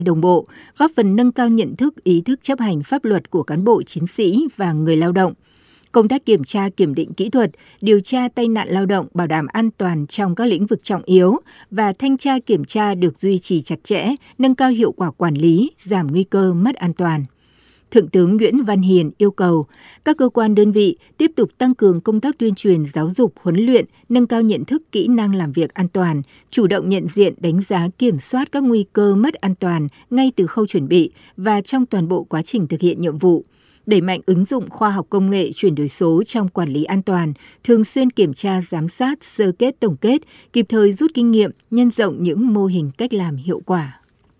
đồng bộ, góp phần nâng cao nhận thức, ý thức chấp hành pháp luật của cán bộ, chiến sĩ và người lao động. Công tác kiểm tra, kiểm định kỹ thuật, điều tra tai nạn lao động, bảo đảm an toàn trong các lĩnh vực trọng yếu và thanh tra kiểm tra được duy trì chặt chẽ, nâng cao hiệu quả quản lý, giảm nguy cơ mất an toàn. Thượng tướng Nguyễn Văn Hiền yêu cầu các cơ quan đơn vị tiếp tục tăng cường công tác tuyên truyền, giáo dục, huấn luyện, nâng cao nhận thức, kỹ năng làm việc an toàn, chủ động nhận diện, đánh giá, kiểm soát các nguy cơ mất an toàn ngay từ khâu chuẩn bị và trong toàn bộ quá trình thực hiện nhiệm vụ. Đẩy mạnh ứng dụng khoa học công nghệ, chuyển đổi số trong quản lý an toàn, thường xuyên kiểm tra, giám sát, sơ kết, tổng kết, kịp thời rút kinh nghiệm, nhân rộng những mô hình cách làm hiệu quả.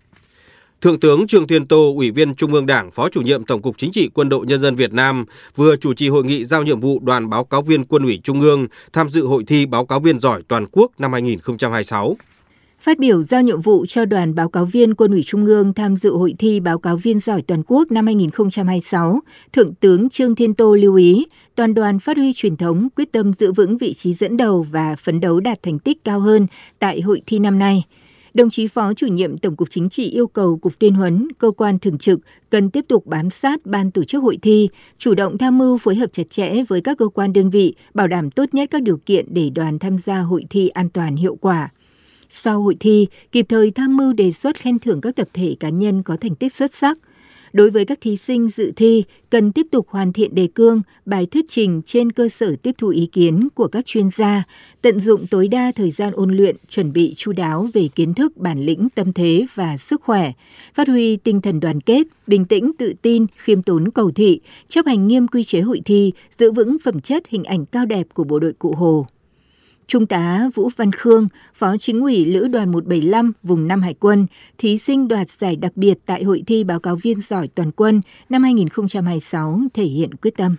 Thượng tướng Trương Thiên Tô, Ủy viên Trung ương Đảng, Phó Chủ nhiệm Tổng cục Chính trị Quân đội Nhân dân Việt Nam vừa chủ trì hội nghị giao nhiệm vụ đoàn báo cáo viên Quân ủy Trung ương tham dự hội thi báo cáo viên giỏi toàn quốc năm 2026. Phát biểu giao nhiệm vụ cho đoàn báo cáo viên Quân ủy Trung ương tham dự hội thi báo cáo viên giỏi toàn quốc năm 2026, Thượng tướng Trương Thiên Tô lưu ý toàn đoàn phát huy truyền thống, quyết tâm giữ vững vị trí dẫn đầu và phấn đấu đạt thành tích cao hơn tại hội thi năm nay. Đồng chí Phó Chủ nhiệm Tổng cục Chính trị yêu cầu Cục Tuyên huấn, cơ quan thường trực cần tiếp tục bám sát ban tổ chức hội thi, chủ động tham mưu phối hợp chặt chẽ với các cơ quan đơn vị, bảo đảm tốt nhất các điều kiện để đoàn tham gia hội thi an toàn hiệu quả. Sau hội thi, kịp thời tham mưu đề xuất khen thưởng các tập thể cá nhân có thành tích xuất sắc. Đối với các thí sinh dự thi, cần tiếp tục hoàn thiện đề cương, bài thuyết trình trên cơ sở tiếp thu ý kiến của các chuyên gia, tận dụng tối đa thời gian ôn luyện, chuẩn bị chu đáo về kiến thức, bản lĩnh, tâm thế và sức khỏe, phát huy tinh thần đoàn kết, bình tĩnh, tự tin, khiêm tốn, cầu thị, chấp hành nghiêm quy chế hội thi, giữ vững phẩm chất, hình ảnh cao đẹp của bộ đội Cụ Hồ. Trung tá Vũ Văn Khương, Phó Chính ủy Lữ đoàn 175 vùng 5 Hải quân, thí sinh đoạt giải đặc biệt tại hội thi báo cáo viên giỏi toàn quân năm 2026 thể hiện quyết tâm.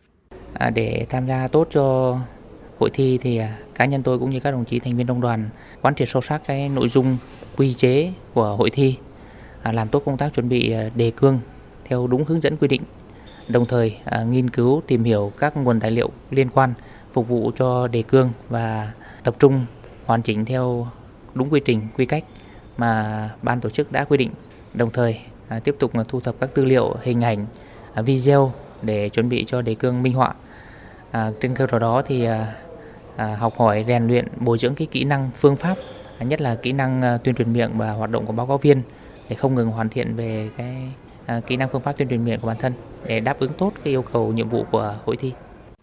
Để tham gia tốt cho hội thi thì cá nhân tôi cũng như các đồng chí thành viên trong đoàn quán triệt sâu sắc cái nội dung quy chế của hội thi, làm tốt công tác chuẩn bị đề cương theo đúng hướng dẫn quy định, đồng thời nghiên cứu tìm hiểu các nguồn tài liệu liên quan phục vụ cho đề cương và tập trung hoàn chỉnh theo đúng quy trình, quy cách mà ban tổ chức đã quy định. Đồng thời tiếp tục thu thập các tư liệu, hình ảnh, video để chuẩn bị cho đề cương minh họa. Trên cơ sở đó thì học hỏi, rèn luyện, bồi dưỡng cái kỹ năng, phương pháp, nhất là kỹ năng tuyên truyền miệng và hoạt động của báo cáo viên để không ngừng hoàn thiện về cái kỹ năng, phương pháp tuyên truyền miệng của bản thân để đáp ứng tốt cái yêu cầu nhiệm vụ của hội thi.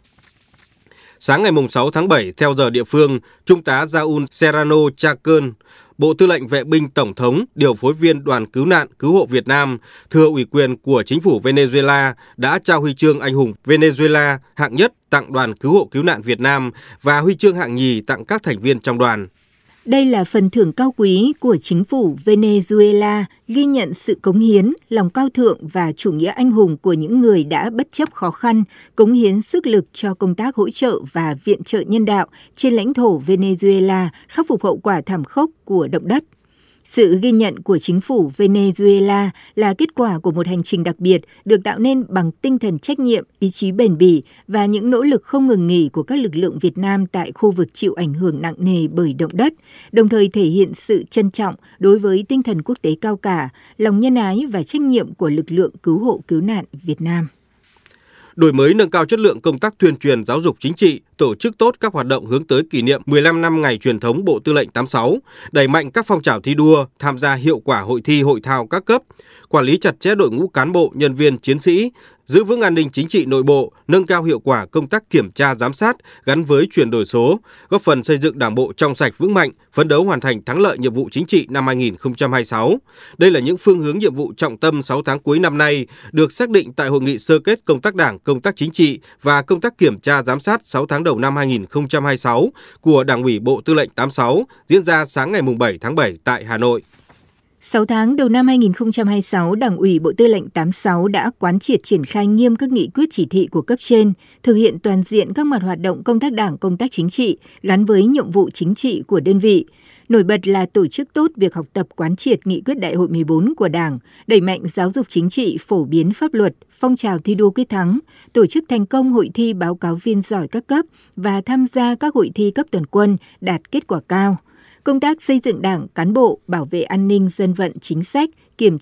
Sáng ngày 6 tháng 7, theo giờ địa phương, Trung tá Raúl Serrano Chacón, Bộ Tư lệnh Vệ binh Tổng thống, điều phối viên Đoàn Cứu nạn Cứu hộ Việt Nam, thừa ủy quyền của chính phủ Venezuela đã trao huy chương Anh hùng Venezuela hạng nhất tặng Đoàn Cứu hộ Cứu nạn Việt Nam và huy chương hạng nhì tặng các thành viên trong đoàn. Đây là phần thưởng cao quý của chính phủ Venezuela ghi nhận sự cống hiến, lòng cao thượng và chủ nghĩa anh hùng của những người đã bất chấp khó khăn, cống hiến sức lực cho công tác hỗ trợ và viện trợ nhân đạo trên lãnh thổ Venezuela khắc phục hậu quả thảm khốc của động đất. Sự ghi nhận của chính phủ Venezuela là kết quả của một hành trình đặc biệt được tạo nên bằng tinh thần trách nhiệm, ý chí bền bỉ và những nỗ lực không ngừng nghỉ của các lực lượng Việt Nam tại khu vực chịu ảnh hưởng nặng nề bởi động đất, đồng thời thể hiện sự trân trọng đối với tinh thần quốc tế cao cả, lòng nhân ái và trách nhiệm của lực lượng cứu hộ cứu nạn Việt Nam. Đổi mới nâng cao chất lượng công tác tuyên truyền giáo dục chính trị, tổ chức tốt các hoạt động hướng tới kỷ niệm 15 năm ngày truyền thống Bộ Tư lệnh 86, đẩy mạnh các phong trào thi đua, tham gia hiệu quả hội thi hội thao các cấp, quản lý chặt chẽ đội ngũ cán bộ, nhân viên, chiến sĩ, giữ vững an ninh chính trị nội bộ, nâng cao hiệu quả công tác kiểm tra giám sát gắn với chuyển đổi số, góp phần xây dựng Đảng bộ trong sạch vững mạnh, phấn đấu hoàn thành thắng lợi nhiệm vụ chính trị năm 2026. Đây là những phương hướng nhiệm vụ trọng tâm 6 tháng cuối năm nay được xác định tại hội nghị sơ kết công tác Đảng, công tác chính trị và công tác kiểm tra giám sát 6 tháng đầu năm 2026 của Đảng ủy Bộ Tư lệnh 86 diễn ra sáng ngày 7 tháng 7 tại Hà Nội. 6 tháng đầu năm 2026, Đảng ủy Bộ Tư lệnh 86 đã quán triệt triển khai nghiêm các nghị quyết chỉ thị của cấp trên, thực hiện toàn diện các mặt hoạt động công tác Đảng, công tác chính trị gắn với nhiệm vụ chính trị của đơn vị. Nổi bật là tổ chức tốt việc học tập quán triệt nghị quyết Đại hội 14 của Đảng, đẩy mạnh giáo dục chính trị, phổ biến pháp luật, phong trào thi đua quyết thắng, tổ chức thành công hội thi báo cáo viên giỏi các cấp và tham gia các hội thi cấp toàn quân đạt kết quả cao. Công tác xây dựng Đảng, cán bộ, bảo vệ an ninh dân vận chính sách, kiểm